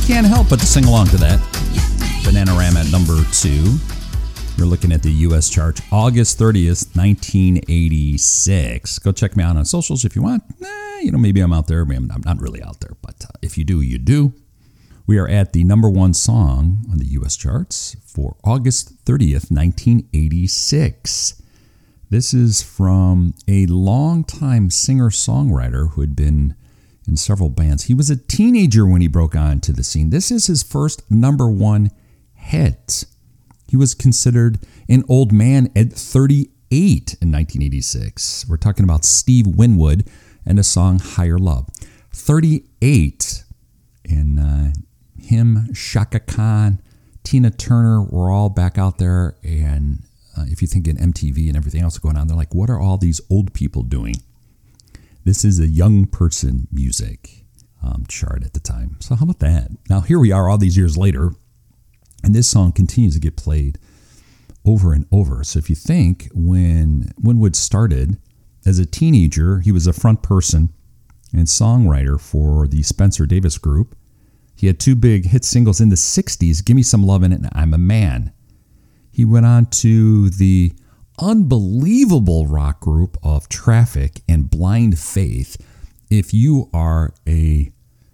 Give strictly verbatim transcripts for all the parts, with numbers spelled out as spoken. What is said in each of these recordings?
can't help but to sing along to that. Bananarama at number two. We're looking at the U S chart, August thirtieth, nineteen eighty-six. Go check me out on socials if you want. Eh, you know, maybe I'm out there. Maybe I'm not really out there, but uh, if you do, you do. We are at the number one song on the U S charts for August thirtieth, nineteen eighty-six. This is from a longtime singer-songwriter who had been in several bands. He was a teenager when he broke onto the scene. This is his first number one hit. He was considered an old man at thirty-eight in nineteen eighty-six. We're talking about Steve Winwood and the song Higher Love. thirty-eight. And uh, him, Chaka Khan, Tina Turner were all back out there. And uh, if you think in M T V and everything else going on, they're like, what are all these old people doing? This is a young person music um, chart at the time. So how about that? Now here we are all these years later. And this song continues to get played over and over. So if you think when Winwood started as a teenager, he was a front person and songwriter for the Spencer Davis Group. He had two big hit singles in the sixties, Gimme Some Lovin' and I'm a Man. He went on to the unbelievable rock group of Traffic and Blind Faith. If you are a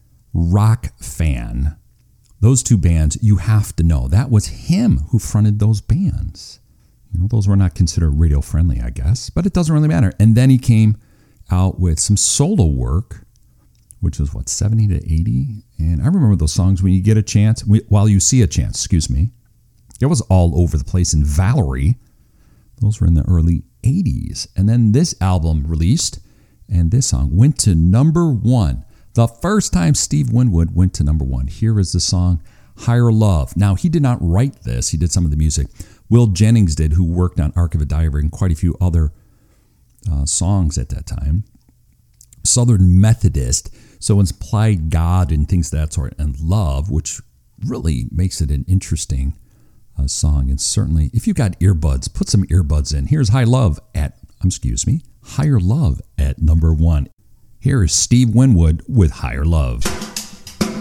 rock fan, those two bands, you have to know. That was him who fronted those bands. You know, those were not considered radio friendly, I guess, but it doesn't really matter. And then he came out with some solo work, which was what, seventy to eighty? And I remember those songs, When You Get a Chance, While You See a Chance, excuse me. It was all over the place. And Valerie, those were in the early eighties. And then this album released, and this song went to number one. The first time Steve Winwood went to number one. Here is the song, Higher Love. Now, he did not write this. He did some of the music. Will Jennings did, who worked on Ark of a Diary and quite a few other uh, songs at that time. Southern Methodist. So it's implied God and things of that sort, and love, which really makes it an interesting uh, song. And certainly, if you've got earbuds, put some earbuds in. Here's High Love at, um, excuse me, Higher Love at number one. Here is Steve Winwood with Higher Love.